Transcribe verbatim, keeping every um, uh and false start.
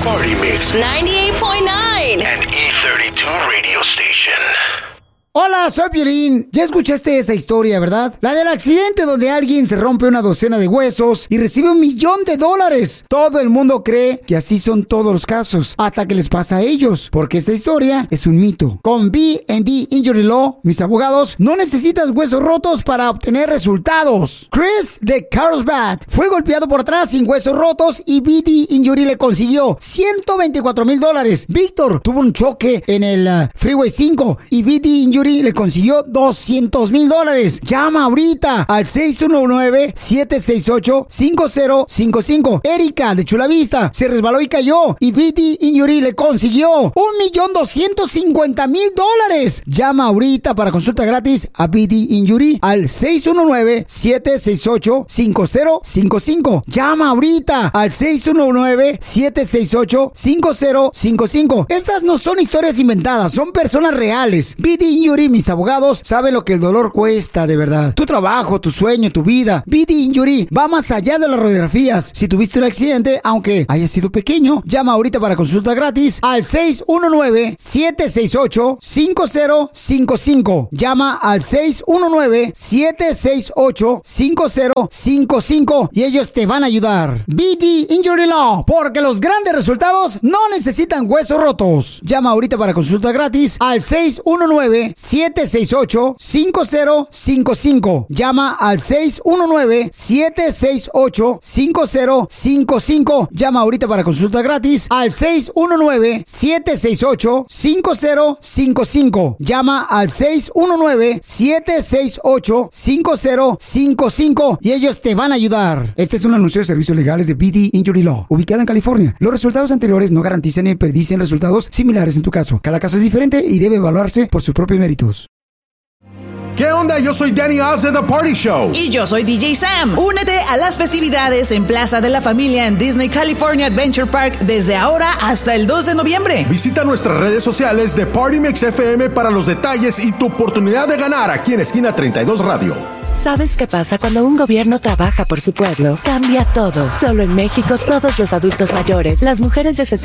Party Mix ninety-eight point nine. and E thirty-two Radio Station. Hola, soy Piolín. Ya escuchaste esa historia, ¿verdad? La del accidente donde alguien se rompe una docena de huesos y recibe un millón de dólares. Todo el mundo cree que así son todos los casos, hasta que les pasa a ellos, porque esta historia es un mito. Con B and D Injury Law, mis abogados, no necesitas huesos rotos para obtener resultados. Chris de Carlsbad fue golpeado por atrás sin huesos rotos y B D Injury le consiguió ciento veinticuatro mil dólares. Víctor tuvo un choque en el uh, Freeway cinco y B D Injury le consiguió doscientos mil dólares. Llama ahorita al seis uno nueve, siete seis ocho, cinco cero cinco cinco. Erika de Chula Vista se resbaló y cayó y B D Injury le consiguió un millón doscientos cincuenta mil dólares. Llama ahorita para consulta gratis a B D Injury al seis uno nueve, siete seis ocho, cinco cero cinco cinco. Llama ahorita al seis uno nueve, siete seis ocho, cinco cero cinco cinco. Estas no son historias inventadas, son personas reales. B D Injury, mis abogados, saben lo que el dolor cuesta de verdad. Tu trabajo, tu sueño, tu vida. B D Injury va más allá de las radiografías. Si tuviste un accidente, aunque haya sido pequeño, llama ahorita para consulta gratis al seis uno nueve, siete seis ocho, cinco cero cinco cinco. Llama al seis uno nueve, siete seis ocho, cinco cero cinco cinco y ellos te van a ayudar. B D Injury Law, porque los grandes resultados no necesitan huesos rotos. Llama ahorita para consulta gratis al seis uno nueve, siete seis ocho, cinco cero cinco cinco. Llama al seis uno nueve, siete seis ocho, cinco cero cinco cinco. Llama ahorita para consulta gratis al seis uno nueve, siete seis ocho, cinco cero cinco cinco. Llama al seis uno nueve, siete seis ocho, cinco cero cinco cinco y ellos te van a ayudar. Este es un anuncio de servicios legales de B D Injury Law, ubicada en California. Los resultados anteriores no garantizan ni predicen resultados similares en tu caso. Cada caso es diferente y debe evaluarse por sus propios méritos. ¿Qué onda? Yo soy Danny Oz de The Party Show. Y yo soy D J Sam. Únete a las festividades en Plaza de la Familia en Disney California Adventure Park desde ahora hasta el dos de noviembre. Visita nuestras redes sociales de Party Mix F M para los detalles y tu oportunidad de ganar aquí en Esquina treinta y dos Radio. ¿Sabes qué pasa cuando un gobierno trabaja por su pueblo? Cambia todo. Solo en México, todos los adultos mayores, las mujeres de sesenta